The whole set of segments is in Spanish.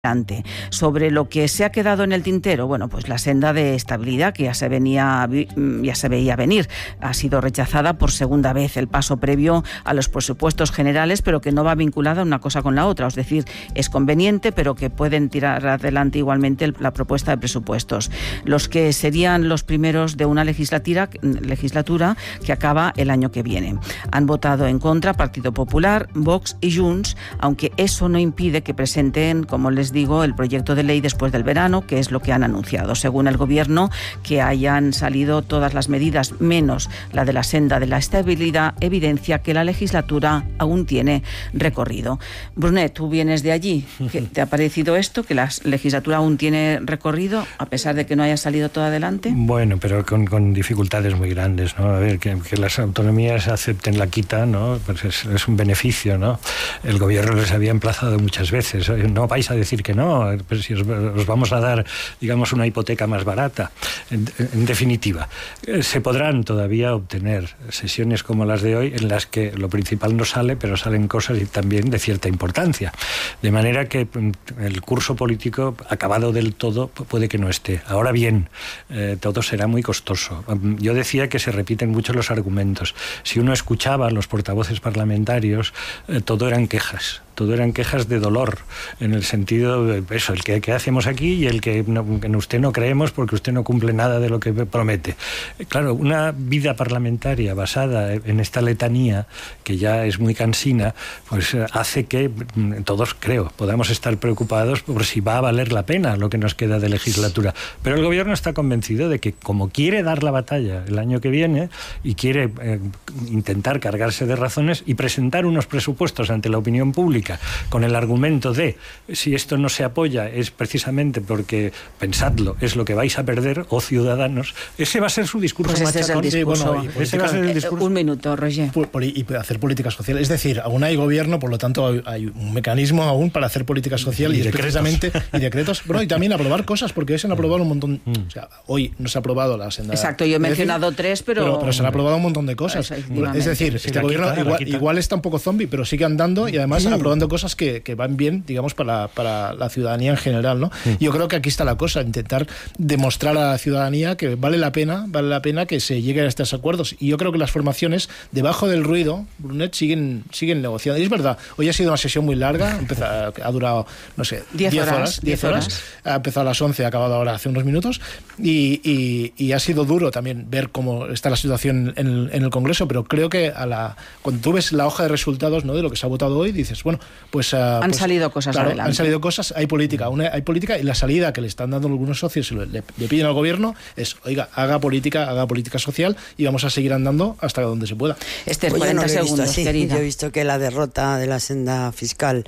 Sobre lo que se ha quedado en el tintero, bueno, pues la senda de estabilidad que ya se veía venir ha sido rechazada por segunda vez, el paso previo a los presupuestos generales, pero que no va vinculada una cosa con la otra, es decir, es conveniente, pero que pueden tirar adelante igualmente la propuesta de presupuestos, los que serían los primeros de una legislatura que acaba el año que viene. Han votado en contra Partido Popular, Vox y Junts, aunque eso no impide que presenten, como les digo, el proyecto de ley después del verano, que es lo que han anunciado. Según el Gobierno, que hayan salido todas las medidas menos la de la senda de la estabilidad evidencia que la legislatura aún tiene recorrido. Brunet, tú vienes de allí. ¿Qué te ha parecido esto? ¿Que la legislatura aún tiene recorrido a pesar de que no haya salido todo adelante? Bueno, pero con dificultades muy grandes, ¿no? A ver, que las autonomías acepten la quita, ¿no? Pues es un beneficio, ¿no? El Gobierno les había emplazado muchas veces. No vais a decir que no, pero si os vamos a dar, digamos, una hipoteca más barata. En definitiva, se podrán todavía obtener sesiones como las de hoy en las que lo principal no sale, pero salen cosas y también de cierta importancia. De manera que el curso político acabado del todo puede que no esté. Ahora bien, todo será muy costoso. Yo decía que se repiten mucho los argumentos. Si uno escuchaba a los portavoces parlamentarios, todo eran quejas. Todo eran quejas de dolor, en el sentido de eso, el que hacemos aquí y el que en usted no creemos porque usted no cumple nada de lo que promete. Claro, una vida parlamentaria basada en esta letanía, que ya es muy cansina, pues hace que todos, creo, podamos estar preocupados por si va a valer la pena lo que nos queda de legislatura. Pero el Gobierno está convencido de que, como quiere dar la batalla el año que viene y quiere intentar cargarse de razones y presentar unos presupuestos ante la opinión pública con el argumento de si esto no se apoya es precisamente porque, pensadlo, es lo que vais a perder, ciudadanos, ese va a ser su discurso pues machacón. Ese va a ser el discurso. Un minuto, Roger. Y hacer política social. Es decir, aún hay gobierno, por lo tanto hay un mecanismo aún para hacer política social y es precisamente y decretos. Bueno, y también aprobar cosas, porque hoy se han aprobado un montón. O sea, hoy no se ha aprobado la senda. Exacto, yo he mencionado tres, pero se han aprobado un montón de cosas. Es decir, este gobierno igual está un poco zombie, pero sigue andando y además aprobando cosas que van bien, digamos, para la ciudadanía en general, ¿no? Yo creo que aquí está la cosa, intentar demostrar a la ciudadanía que vale la pena que se lleguen a estos acuerdos. Y yo creo que las formaciones, debajo del ruido, Brunet, siguen negociando. Y es verdad, hoy ha sido una sesión muy larga, ha durado, no sé, 10 horas. Ha empezado a las 11, ha acabado ahora hace unos minutos, y ha sido duro también ver cómo está la situación en el Congreso, pero creo que cuando tú ves la hoja de resultados, ¿no?, de lo que se ha votado hoy, dices, bueno, pues han salido cosas, claro, adelante. Han salido cosas, hay política, y la salida que le están dando algunos socios y le piden al Gobierno es, oiga, haga política social y vamos a seguir andando hasta donde se pueda. Esther, 40 segundos, querida. Yo he visto que la derrota de la senda fiscal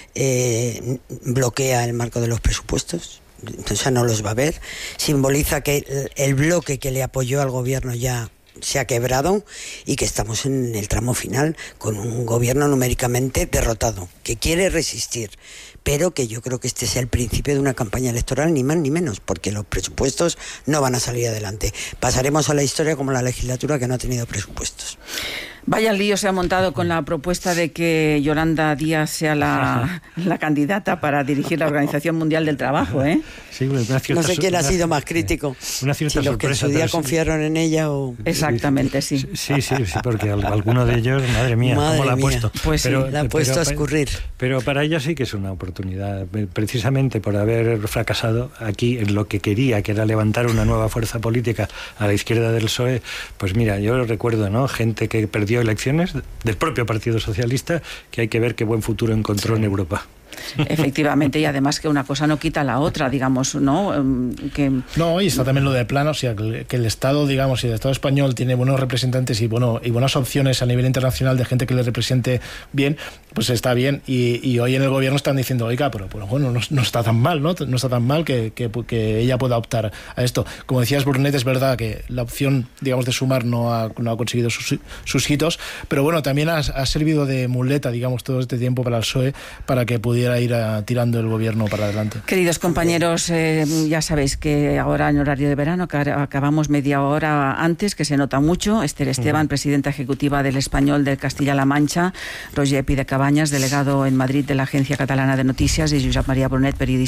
bloquea el marco de los presupuestos. O sea, no los va a ver. Simboliza que el bloque que le apoyó al Gobierno ya se ha quebrado y que estamos en el tramo final con un Gobierno numéricamente derrotado, que quiere resistir, pero que yo creo que este es el principio de una campaña electoral, ni más ni menos, porque los presupuestos no van a salir adelante. Pasaremos a la historia como la legislatura que no ha tenido presupuestos. Vaya lío se ha montado con la propuesta de que Yolanda Díaz sea la candidata para dirigir la Organización Mundial del Trabajo, ¿eh? Sí, no sé quién ha sido más crítico. Una cierta si los que en su día confiaron en ella o... Exactamente, sí. Sí, porque alguno de ellos, madre mía, ¿cómo la ha puesto? Pues sí, la ha puesto a escurrir. Pero para ella sí que es una oportunidad, precisamente por haber fracasado aquí en lo que quería, que era levantar una nueva fuerza política a la izquierda del PSOE. Pues mira, yo recuerdo, ¿no?, gente que perdió elecciones del propio Partido Socialista, que hay que ver qué buen futuro encontró en Europa. Efectivamente, y además que una cosa no quita la otra, digamos, ¿no? No, y está también lo de plano, o sea, que el Estado, digamos, si el Estado español tiene buenos representantes y buenas opciones a nivel internacional de gente que le represente bien, pues está bien. Y hoy en el Gobierno están diciendo, oiga, pero bueno, no está tan mal, ¿no? No está tan mal que ella pueda optar a esto. Como decías, Brunet, es verdad que la opción, digamos, de Sumar no ha conseguido sus hitos, pero bueno, también ha servido de muleta, digamos, todo este tiempo para el PSOE, para que pudiera pudiera ir tirando el gobierno para adelante. Queridos compañeros, ya sabéis que ahora en horario de verano acabamos media hora antes, que se nota mucho. Esther Esteban, presidenta ejecutiva del Español de Castilla-La Mancha, Roger Pide Cabañas, delegado en Madrid de la Agencia Catalana de Noticias, y Josep María Brunet, periodista